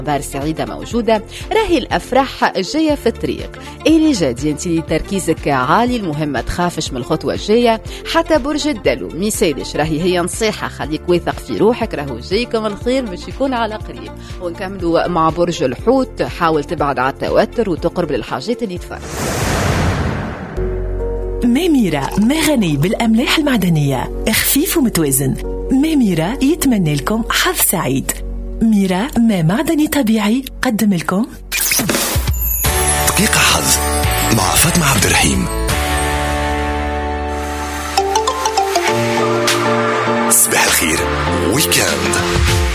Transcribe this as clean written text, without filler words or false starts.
أخبار سعيدة موجودة، راهي الأفراح الجاية في الطريق. إلي جادي انتي تركيزك عالي، المهم ما تخافش من الخطوة الجاية. حتى برج الدلو ميسالش، راهي هي نصيحة، خليك واثق في روحك، راهو جايكم الخير مش يكون على قريب. ونكملوا مع برج الحوت، حاول تبعد على التوتر وتقرب للحاجات اللي تفرح. ميميرا غني بالأملاح المعدنية، خفيف ومتوازن. ميميرا يتمنى لكم حظ سعيد. ميرا ما معدني طبيعي قدم لكم دقيقة حظ مع فاطمة عبد الرحيم. صباح الخير ويكند.